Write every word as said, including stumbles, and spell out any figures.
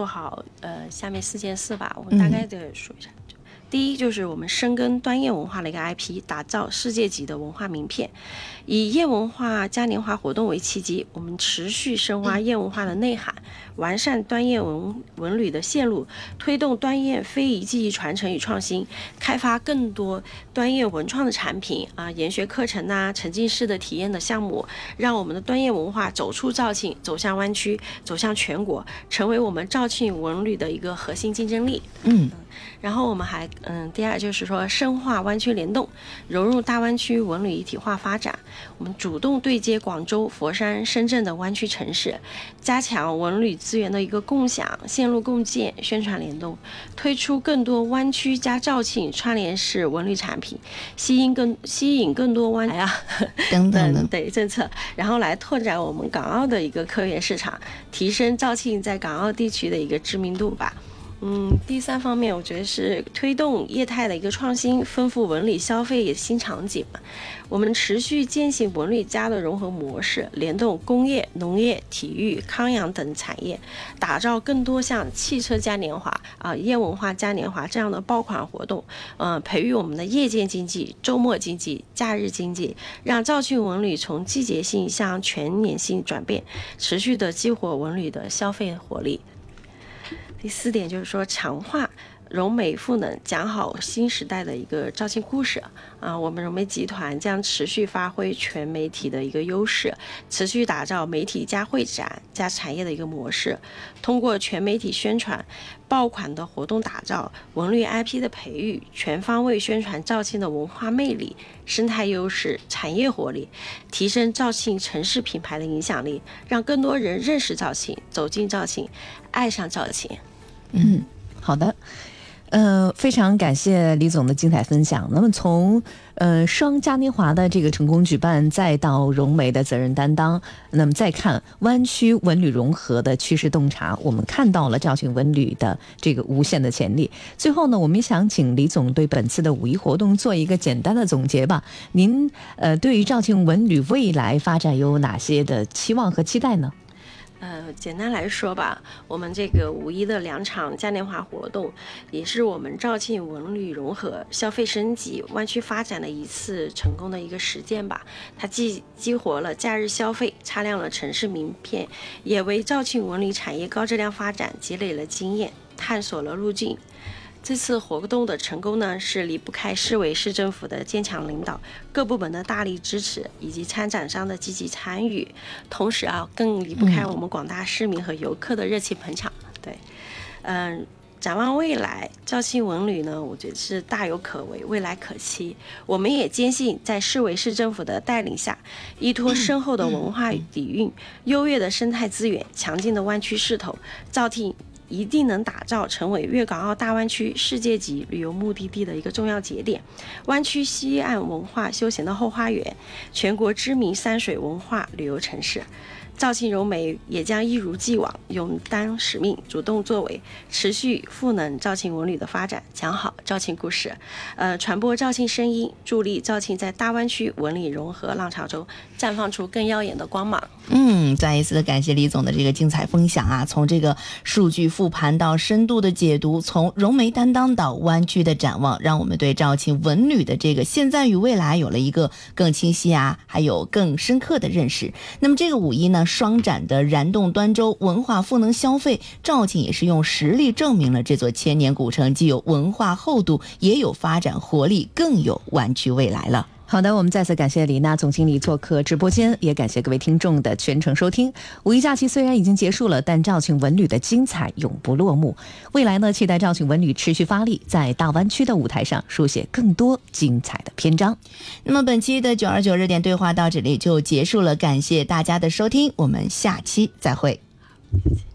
做好呃下面四件事吧，我们大概的说一下。嗯第一就是我们深耕端砚文化的一个 I P， 打造世界级的文化名片。以砚文化嘉年华活动为契机，我们持续深挖砚文化的内涵，完善端砚文文旅的线路，推动端砚非遗技艺传承与创新，开发更多端砚文创的产品啊、研学课程啊、沉浸式的体验的项目，让我们的端砚文化走出肇庆，走向湾区，走向全国，成为我们肇庆文旅的一个核心竞争力。 嗯。 然后我们还嗯，第二就是说深化湾区联动，融入大湾区文旅一体化发展。我们主动对接广州、佛山、深圳的湾区城市，加强文旅资源的一个共享、线路共建、宣传联动，推出更多湾区加肇庆串联式文旅产品，吸引更吸引更多湾呀等等的对政策，然后来拓展我们港澳的一个客源市场，提升肇庆在港澳地区的一个知名度吧。嗯，第三方面，我觉得是推动业态的一个创新，丰富文旅消费新场景嘛。我们持续践行文旅加的融合模式，联动工业、农业、体育、康养等产业，打造更多像汽车嘉年华啊、砚文化嘉年华这样的爆款活动，嗯、呃，培育我们的夜间经济、周末经济、假日经济，让肇庆文旅从季节性向全年性转变，持续的激活文旅的消费活力。第四点就是说强化融媒赋能，讲好新时代的一个肇庆故事啊！我们融媒集团将持续发挥全媒体的一个优势，持续打造媒体加会展加产业的一个模式，通过全媒体宣传、爆款的活动打造、文旅 I P 的培育，全方位宣传肇庆的文化魅力、生态优势、产业活力，提升肇庆城市品牌的影响力，让更多人认识肇庆、走进肇庆、爱上肇庆。 嗯，好的。呃，非常感谢李总的精彩分享。那么从呃双嘉年华的这个成功举办，再到融媒的责任担当，那么再看湾区文旅融合的趋势洞察，我们看到了肇庆文旅的这个无限的潜力。最后呢，我们想请李总对本次的五一活动做一个简单的总结吧。您呃对于肇庆文旅未来发展有哪些的期望和期待呢？ 呃，简单来说吧，我们这个五一的两场嘉年华活动，也是我们肇庆文旅融合、消费升级、湾区发展的一次成功的一个实践吧。它既激活了假日消费，擦亮了城市名片，也为肇庆文旅产业高质量发展积累了经验，探索了路径。这次活动的成功呢，是离不开市委市政府的坚强领导、各部门的大力支持以及参展商的积极参与，同时啊，更离不开我们广大市民和游客的热情捧场。对，嗯，展望未来，肇庆文旅呢，我觉得是大有可为，未来可期。我们也坚信，在市委市政府的带领下，依托深厚的文化底蕴、优越的生态资源、强劲的湾区势头，肇庆一定能打造成为粤港澳大湾区世界级旅游目的地的一个重要节点，湾区西岸文化休闲的后花园，全国知名山水文化旅游城市。肇庆融媒也将一如既往勇担使命，主动作为，持续赋能肇庆文旅的发展，讲好肇庆故事，呃，传播肇庆声音，助力肇庆在大湾区文旅融合浪潮中绽放出更耀眼的光芒。 嗯，再一次的感谢李总的这个精彩分享啊！从这个数据复盘到深度的解读，从融媒担当到湾区的展望，让我们对肇庆文旅的这个现在与未来有了一个更清晰啊，还有更深刻的认识。那么这个五一呢，双展的燃动端州文化赋能消费，肇庆也是用实力证明了这座千年古城既有文化厚度，也有发展活力，更有湾区未来了。好的，我们再次感谢李娜总经理做客直播间，也感谢各位听众的全程收听。五一假期虽然已经结束了，但肇庆文旅的精彩永不落幕。未来呢，期待肇庆文旅持续发力，在大湾区的舞台上书写更多精彩的篇章。那么本期的九二九热点对话到这里就结束了，感谢大家的收听，我们下期再会。